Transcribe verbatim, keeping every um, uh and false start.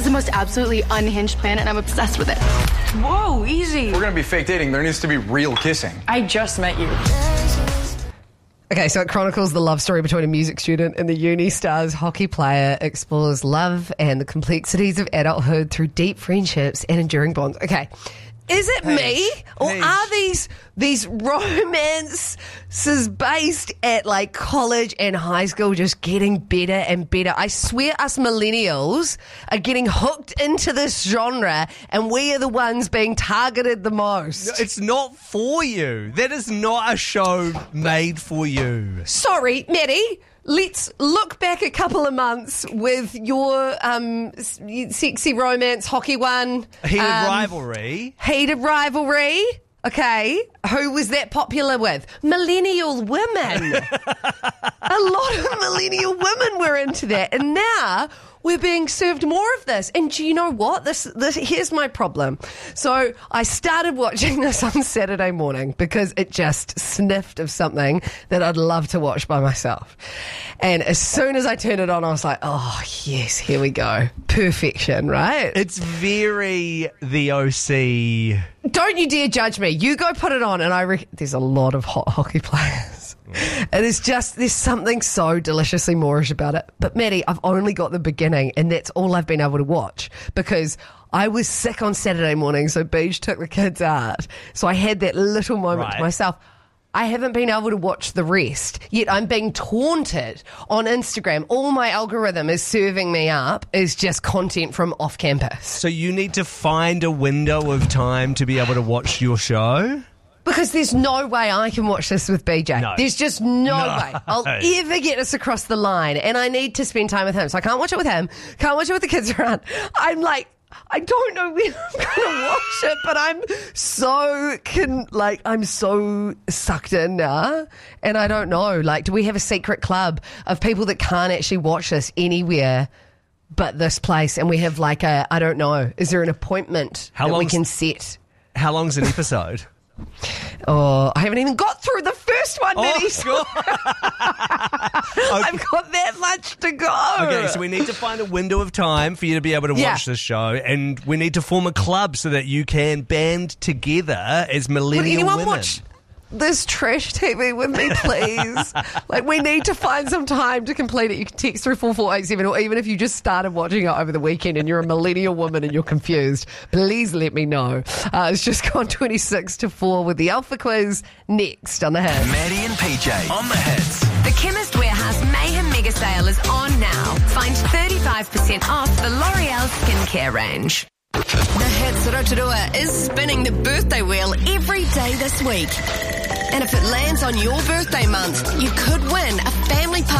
the most absolutely unhinged plan, and I'm obsessed with it. Whoa, easy. We're gonna be fake dating. There needs to be real kissing. I just met you. Okay, so it chronicles the love story between a music student and the uni stars hockey player, explores love and the complexities of adulthood through deep friendships and enduring bonds. Okay, is it Paige, me, or Paige. are these these romances based at like college and high school just getting better and better? I swear us millennials are getting hooked into this genre, and we are the ones being targeted the most. It's not for you. That is not a show made for you. Sorry, Maddie. Let's look back a couple of months with your um, s- sexy romance hockey one. Heated um, rivalry. Heated rivalry. Okay. Who was that popular with? Millennial women. A lot of millennial women were into that. And now we're being served more of this. And do you know what? This, this, here's my problem. So I started watching this on Saturday morning because it just sniffed of something that I'd love to watch by myself. And as soon as I turned it on, I was like, oh, yes, here we go. Perfection, right? It's very the O C. Don't you dare judge me. You go put it on, and I reckon there's a lot of hot hockey players. And it's just, there's something so deliciously Moorish about it. But Maddie, I've only got the beginning, and that's all I've been able to watch because I was sick on Saturday morning, so Beej took the kids out. So I had that little moment Right. to myself. I haven't been able to watch the rest, yet I'm being taunted on Instagram. All my algorithm is serving me up is just content from off campus. So you need to find a window of time to be able to watch your show? Because there's no way I can watch this with B J. No. There's just no, No. way I'll ever get us across the line. And I need to spend time with him. So I can't watch it with him. Can't watch it with the kids around. I'm like, I don't know when I'm going to watch it, but I'm so, can, like, I'm so sucked in now. And I don't know, like, do we have a secret club of people that can't actually watch this anywhere but this place? And we have like a, I don't know, is there an appointment How that we long's- can set? How long's an episode? Oh, I haven't even got through the first one, Oh, Maddie. God. I've got that much to go. Okay, so we need to find a window of time for you to be able to Yeah. watch this show, and we need to form a club so that you can band together as millennial Would anyone women. watch this trash T V with me, please? Like, we need to find some time to complete it. You can text through four four eight seven, or even if you just started watching it over the weekend and you're a millennial woman and you're confused, please let me know. Uh, it's just gone twenty-six to four with the Alpha Quiz next on the Hits. Maddie and P J on the Hits. The Chemist Warehouse Mayhem Mega Sale is on now. Find thirty-five percent off the L'Oreal skincare range. The Hits Rotorua is spinning the birthday wheel every day this week. And if it lands on your birthday month, you could win a family party.